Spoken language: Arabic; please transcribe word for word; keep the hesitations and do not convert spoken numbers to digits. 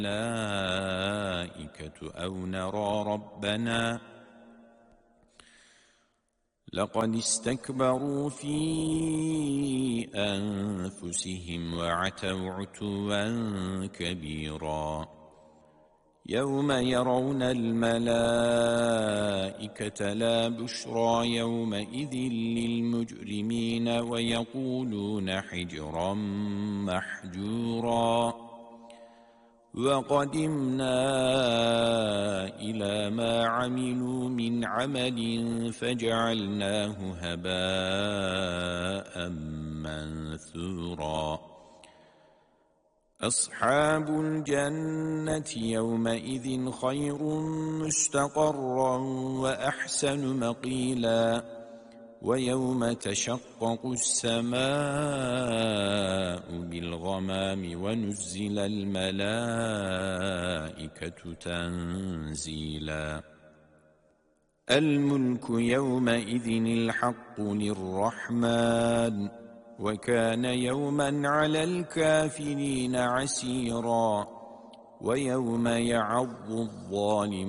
الملائكة أو نرى ربنا لقد استكبروا في أنفسهم وعتوا عتوا كبيرا يوم يرون الملائكة لا بشرى يومئذ للمجرمين ويقولون حجرا محجورا وقدمنا إلى ما عملوا من عمل فجعلناه هباء منثورا أصحاب الجنة يومئذ خير مستقرا وأحسن مقيلا ويوم تشقق السماء بالغمام ونزل الملائكة تنزيلا الملك يومئذ الحق للرحمن وكان يوما على الكافرين عسيرا ويوم يعض الظالم